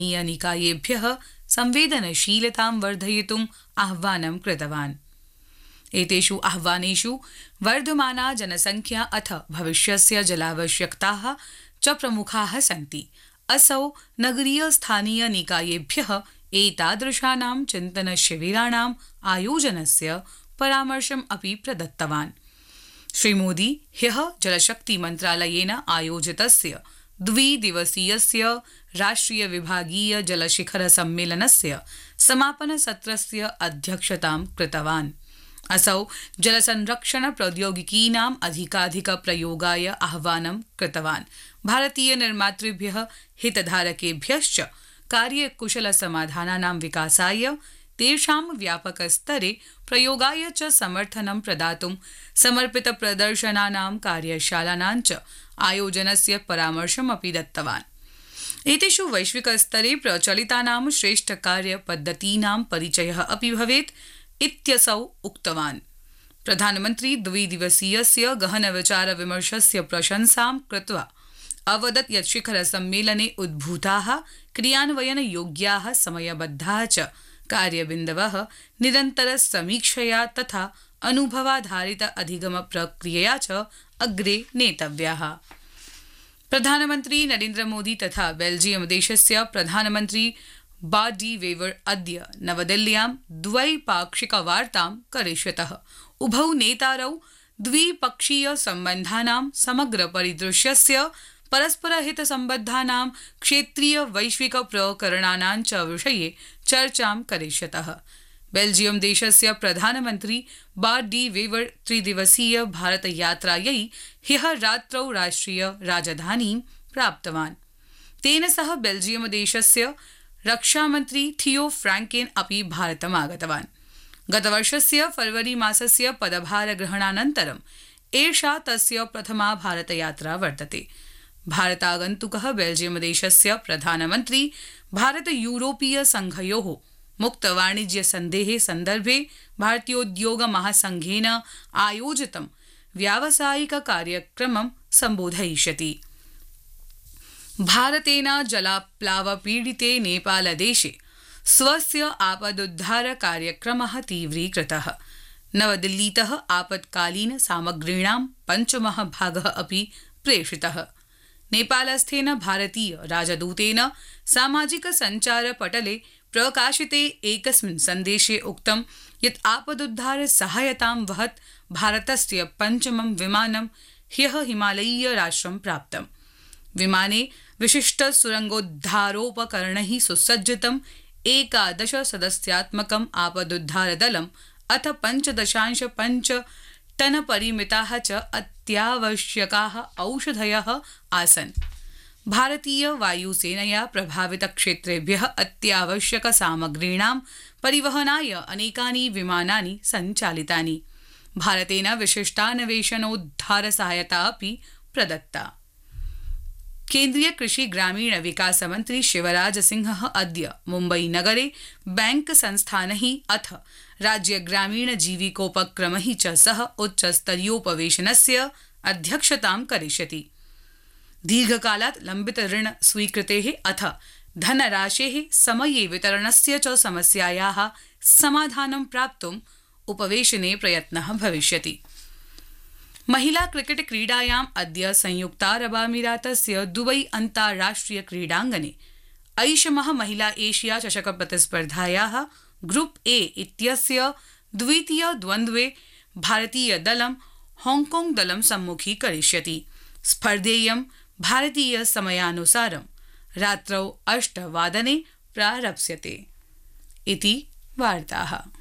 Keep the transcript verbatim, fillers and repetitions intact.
निकायेभ्यः संवेदनशीलतां वर्धयितुम् आह्वानं कृतवान्। एतेषु आह्वानेषु वर्धमाना जनसंख्या अथ भविष्यस्य जलावश्यकताः च प्रमुखाः सन्ति। असौ नगरीय स्थानीय निकायेभ्यः एतादृशानां चिन्तनशिबिराणाम् आयोजनस्य परामर्शम् अपि प्रदत्तवान्। श्रीमोदी ह्यः जलशक्ति मन्त्रालयेन आयोजितस्य द्विदिवसीयस्य राष्ट्रिय विभागीय जलशिखर सम्मेलनस्य समापन सत्रस्य अध्यक्षतां कृतवान्। असौ जलसंरक्षण प्रौद्योगिकीनाम् अधिकाधिक प्रयोगाय आह्वानं कृतवान्। भारतीय निर्मातृभ्यः हितधारकेभ्यश्च कार्यकुशल समाधानानां विकासाय तेषां व्यापकस्तरे प्रयोगाय च समर्थनं प्रदातुं समर्पित प्रदर्शनानां कार्यशालानां च आयोजनस्य परामर्शमपि दत्तवान्। एतेषु वैश्विकस्तरे प्रचलितानां श्रेष्ठकार्यपद्धतीनां परिचयः अपि भवेत् इत्यसौ उक्तवान्। प्रधानमन्त्री द्विदिवसीयस्य गहनविचारविमर्शस्य प्रशंसां कृत्वा अवदत् यत् शिखरसम्मेलने उद्भूताः क्रियान्वयनयोग्याः समयबद्धाः च कार्यबिन्दवः निरन्तरसमीक्षया तथा अनुभवाधारित अधिगमप्रक्रियया च अग्रे नेतव्याः। प्रधानमन्त्री नरेन्द्र मोदी तथा बेल्जियम देशस्य प्रधानमन्त्री बार्ट डी वेवर अद्य नवदिल्ल्यां द्वैपाक्षिकवार्तां करिष्यतः। उभौ नेतारौ द्विपक्षीय सम्बन्धानां समग्र परिदृश्यस्य परस्परहितसम्बद्धानां क्षेत्रीय वैश्विक प्रकरणानां च विषये चर्चां करिष्यतः। बेल्जियम देशस्य प्रधानमन्त्री बार्ट डी वेवर त्रिदिवसीय भारतयात्रायै ह्यः रात्रौ राष्ट्रिय राजधानीं प्राप्तवान्। तेन सह बेल्जियम देशस्य रक्षामन्त्री थियो फ्रांकेन अपि भारतम् आगतवान्। गतवर्षस्य फरवरी मासस्य पदभारग्रहणानन्तरम् एषा तस्य प्रथमा भारतयात्रा वर्तते। भारतागन्तुकः बेल्जियम देशस्य प्रधानमन्त्री भारत यूरोपीय संघयोः मुक्तवाणिज्य सन्धेः सन्दर्भे भारतीयोद्योग महासंघेन आयोजितं व्यावसायिक कार्यक्रमं सम्बोधयिष्यति। भारतेन जलाप्लावपीडिते नेपालदेशे स्वस्य आपदुद्धार कार्यक्रमः तीव्रीकृतः। नवदिल्लीतः आपत्कालीन सामग्रीणां पञ्चमः भागः अपि प्रेषितः। नेपालस्थेन भारतीय राजदूतेन सामाजिक सञ्चारपटले प्रकाशिते एकस्मिन् सन्देशे उक्तं यत् आपदुद्धार सहायतां वहत् भारतस्य पञ्चमं विमानं ह्यः हिमालयीय राष्ट्रं प्राप्तम्। विमाने विशिष्ट सुरंगोद्धारोपकरणैः सुसज्जितम् एकादश सदस्यात्मकम् आपदुद्धार दलम् अथ पञ्चदशांश पञ्च टन परिमिताः च अत्यावश्यकाः औषधयः आसन्। भारतीय वायुसेनया प्रभावित क्षेत्रेभ्यः अत्यावश्यक सामग्रीणां परिवहनाय अनेकानि विमानानि सञ्चालितानि। भारतेन विशिष्टान्वेषणोद्धार सहायता अपि प्रदत्ता। केन्द्रीय कृषि ग्रामीण विकास मंत्री शिवराज सिंह अद्य मुम्बई नगरे बैंक संस्थानैः अथ राज्य ग्रामीण जीविकोपक्रमैः च सह उच्चस्तरीयोपवेशनस्य अध्यक्षतां करिष्यति। दीर्घकालात् लम्बित ऋण स्वीकृतेः अथ धनराशेः समये वितरणस्य च समस्यायाः समाधानं प्राप्तुम् उपवेशने प्रयत्नः भविष्यति। महिला क्रिकेट क्रीडायाम् अद्य संयुक्तारबामीरातस्य दुबई अन्ताराष्ट्रिय क्रीडाङ्गणे ऐषमः महिला एशिया चषक प्रतिस्पर्धायाः ग्रुप ए इत्यस्य द्वितीय द्वन्द्वे भारतीय दलं हांगकांग दलं सम्मुखीकरिष्यति। स्पर्धेयं भारतीय समयानुसारं रात्रौ अष्टवादने प्रारप्स्यते। इति वार्ताः।